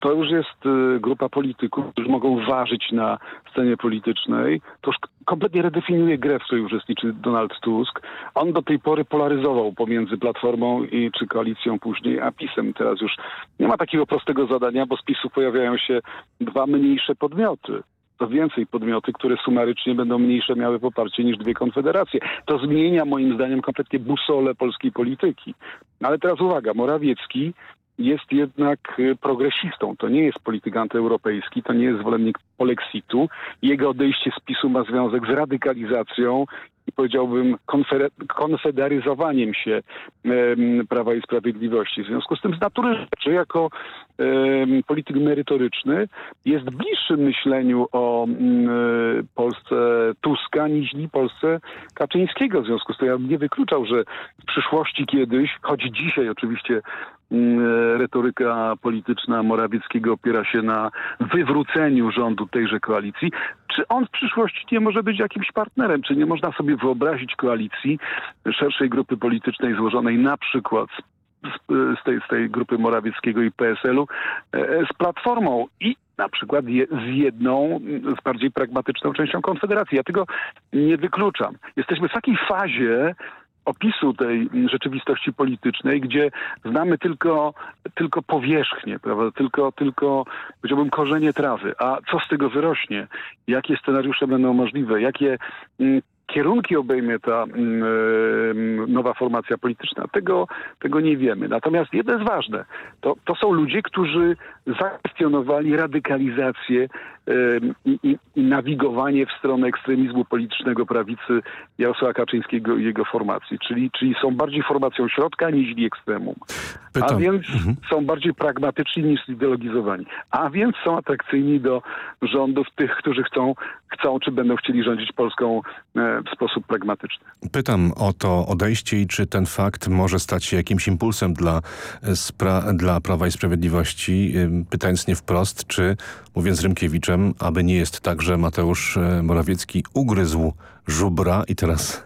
to już jest grupa polityków, którzy mogą ważyć na scenie politycznej. To już kompletnie redefiniuje grę, w której uczestniczy Donald Tusk. On do tej pory polaryzował pomiędzy Platformą czy koalicją później, a PiS-em. Teraz już nie ma takiego prostego zadania, bo z PiS-u pojawiają się dwa mniejsze podmioty. To więcej podmioty, które sumarycznie będą mniejsze miały poparcie niż dwie konfederacje. To zmienia moim zdaniem kompletnie busolę polskiej polityki. Ale teraz uwaga, Morawiecki jest jednak progresistą. To nie jest polityk antyeuropejski, to nie jest zwolennik polexitu. Jego odejście z PiS-u ma związek z radykalizacją i powiedziałbym konfederyzowaniem się Prawa i Sprawiedliwości. W związku z tym z natury rzeczy, jako polityk merytoryczny, jest bliższy myśleniu o Polsce Tuska niż Polsce Kaczyńskiego. W związku z tym ja bym nie wykluczał, że w przyszłości kiedyś, choć dzisiaj oczywiście retoryka polityczna Morawieckiego opiera się na wywróceniu rządu tejże koalicji. Czy on w przyszłości nie może być jakimś partnerem? Czy nie można sobie wyobrazić koalicji szerszej grupy politycznej złożonej na przykład z tej grupy Morawieckiego i PSL-u z Platformą i na przykład z jedną, z bardziej pragmatyczną częścią Konfederacji? Ja tego nie wykluczam. Jesteśmy w takiej fazie opisu tej rzeczywistości politycznej, gdzie znamy tylko powierzchnię, prawda? Tylko powiedziałbym korzenie trawy. A co z tego wyrośnie? Jakie scenariusze będą możliwe? Jakie kierunki obejmie ta nowa formacja polityczna? Tego nie wiemy. Natomiast jedno jest ważne. To są ludzie, którzy zakwestionowali radykalizację i nawigowanie w stronę ekstremizmu politycznego prawicy Jarosława Kaczyńskiego i jego formacji. Czyli są bardziej formacją środka niż ekstremum. A więc są bardziej pragmatyczni niż zideologizowani. A więc są atrakcyjni do rządów tych, którzy chcą czy będą chcieli rządzić Polską w sposób pragmatyczny. Pytam o to odejście i czy ten fakt może stać się jakimś impulsem dla Prawa i Sprawiedliwości, pytając nie wprost, czy, mówiąc Rymkiewiczem, aby nie jest tak, że Mateusz Morawiecki ugryzł żubra i teraz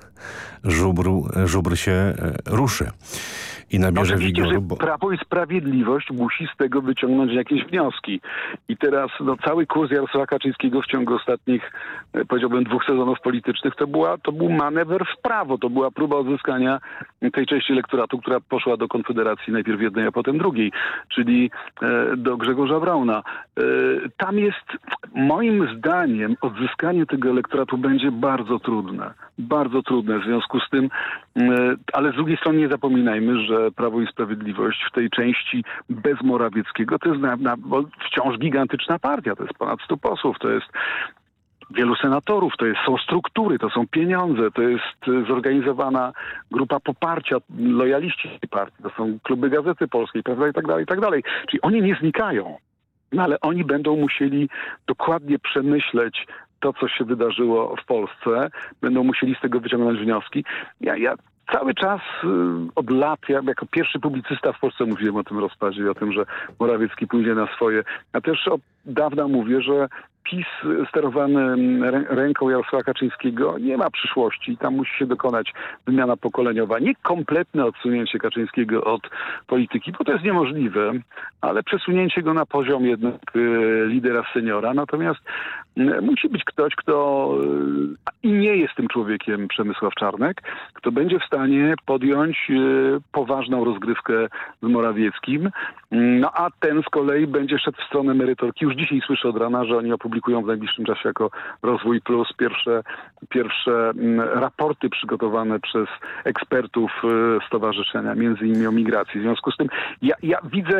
żubr się ruszy i nabierze wigoru. Prawo i Sprawiedliwość musi z tego wyciągnąć jakieś wnioski. I teraz cały kurs Jarosława Kaczyńskiego w ciągu ostatnich, powiedziałbym, 2 sezonów politycznych to był manewr w prawo. To była próba odzyskania tej części elektoratu, która poszła do Konfederacji najpierw jednej, a potem drugiej, czyli do Grzegorza Brauna. Tam jest, moim zdaniem, odzyskanie tego elektoratu będzie bardzo trudne. Bardzo trudne w związku z tym, ale z drugiej strony nie zapominajmy, że Prawo i Sprawiedliwość w tej części bez Morawieckiego to jest bo wciąż gigantyczna partia, to jest ponad 100 posłów, to jest wielu senatorów, są struktury, to są pieniądze, to jest zorganizowana grupa poparcia, lojaliści tej partii, to są kluby Gazety Polskiej, prawda, i tak dalej. Czyli oni nie znikają, ale oni będą musieli dokładnie przemyśleć to, co się wydarzyło w Polsce, będą musieli z tego wyciągnąć wnioski. Ja cały czas od lat, ja jako pierwszy publicysta w Polsce mówiłem o tym rozpadzie i o tym, że Morawiecki pójdzie na swoje. Ja też od dawna mówię, że PiS sterowany ręką Jarosława Kaczyńskiego nie ma przyszłości. Tam musi się dokonać wymiana pokoleniowa. Nie kompletne odsunięcie Kaczyńskiego od polityki, bo to jest niemożliwe, ale przesunięcie go na poziom jednak lidera seniora. Natomiast musi być ktoś, kto i nie jest tym człowiekiem Przemysław Czarnek, kto będzie w stanie podjąć poważną rozgrywkę z Morawieckim. No a ten z kolei będzie szedł w stronę merytorki. Już dzisiaj słyszę od rana, że oni opublikują w najbliższym czasie jako Rozwój Plus pierwsze raporty przygotowane przez ekspertów stowarzyszenia, między innymi o migracji. W związku z tym ja widzę,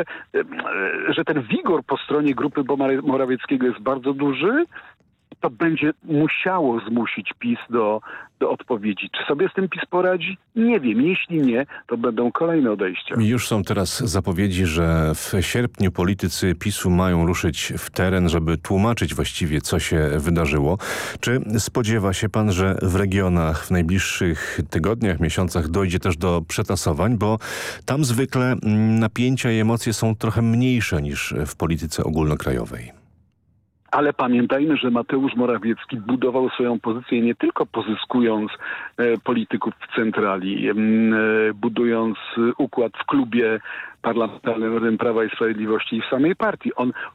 że ten wigor po stronie grupy Morawieckiego jest bardzo duży. To będzie musiało zmusić PiS do odpowiedzi. Czy sobie z tym PiS poradzi? Nie wiem. Jeśli nie, to będą kolejne odejścia. Już są teraz zapowiedzi, że w sierpniu politycy PiS-u mają ruszyć w teren, żeby tłumaczyć właściwie, co się wydarzyło. Czy spodziewa się pan, że w regionach w najbliższych tygodniach, miesiącach dojdzie też do przetasowań? Bo tam zwykle napięcia i emocje są trochę mniejsze niż w polityce ogólnokrajowej. Ale pamiętajmy, że Mateusz Morawiecki budował swoją pozycję nie tylko pozyskując polityków w centrali, budując układ w klubie parlamentarnym Prawa i Sprawiedliwości i w samej partii. On